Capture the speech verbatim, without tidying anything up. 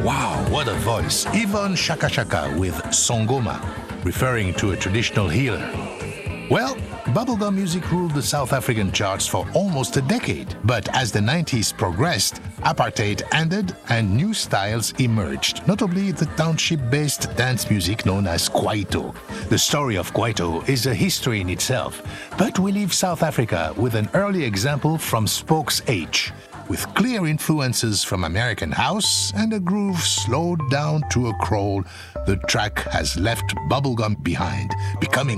Wow, what a voice. Yvonne Chaka Chaka with Songoma, referring to a traditional healer. Well, bubblegum music ruled the South African charts for almost a decade. But as the nineties progressed, apartheid ended and new styles emerged, notably the township-based dance music known as Kwaito. The story of Kwaito is a history in itself, but we leave South Africa with an early example from Spokes H, with clear influences from American house and a groove slowed down to a crawl. The track has left bubblegum behind, becoming